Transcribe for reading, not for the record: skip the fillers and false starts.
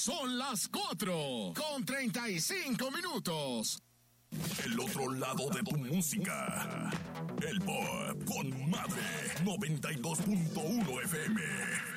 Son las 4:35. El otro lado de tu música. El Pop con Madre 92.1 FM.